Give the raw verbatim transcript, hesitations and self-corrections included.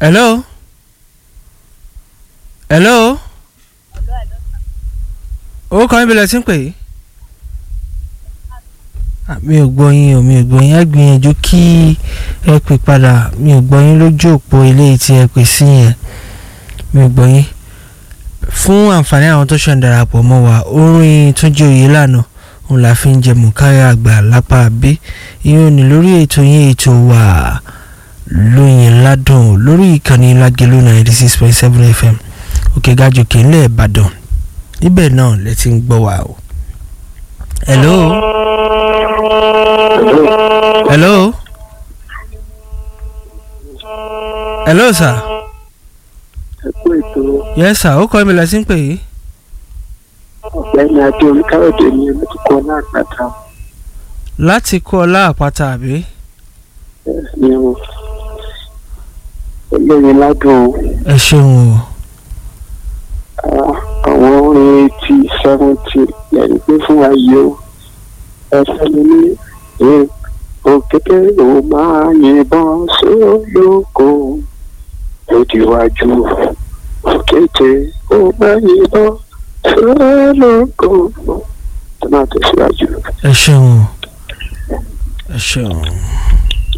hello hello ó kàn ibi lẹ ti ń pè é mi ò gbọ́ yín o mi ò gbọ́ yín á gbìyànjú kí ẹ pè padà mi ò gbọ́ yín lójú òpó eléyìí tí ẹ pè sí yẹn mi ò gbọ́ yín fún àǹfààní àwọn tó ṣe ń darapọ̀ mọ́ wa orin Túnjí Oyèlànà òun la fi ń jẹ mùkáyà àgbà lápá bí ìyẹn ò ní lórí ètò yín ètò wa lóyin ládùn lórí ìkànnì Lágelú ninety six point seven F M òkè gàjòkè ńlẹ̀ Ìbàdàn níbẹ̀ náà lẹ ti ń gbọ́ wa o. hello hello hello sir. ẹ kú ètò. yes sir ó kọ́ mi lọ sí ń pè é. ọ̀gbẹ́ni adé olùkárọ̀dé ni láti kọ́ ọlá àpáta. láti kọ́ ọlá àpáta àbí. ni o olóyin ládùn o. ẹ ṣeun o. àwọn orin eighty seventy lẹ́yìn pé fún wa yìí o ẹsẹ̀ mi ní òkété ò máa yìnbọn sólókò lódìwájú òkété ò máa yìnbọn sólókò tó máa tẹ̀síwájú. ẹ ṣeun ẹ ṣeun.